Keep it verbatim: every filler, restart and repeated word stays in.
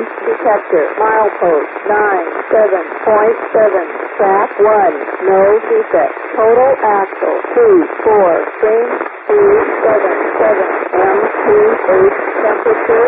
Ghost detector. Milepost nine seven point seven. Track one. No defect. Total axle two four. Trim three seven seven. M two eight. Temperature